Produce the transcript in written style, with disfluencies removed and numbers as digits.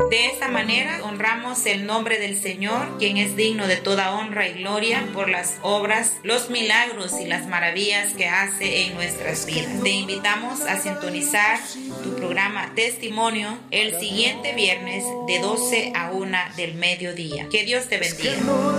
De esta manera honramos el nombre del Señor, quien es digno de toda honra y gloria por las obras, los milagros y las maravillas que hace en nuestras vidas. Te invitamos a sintonizar tu programa Testimonio el siguiente viernes de 12 a 1 del mediodía. Que Dios te bendiga.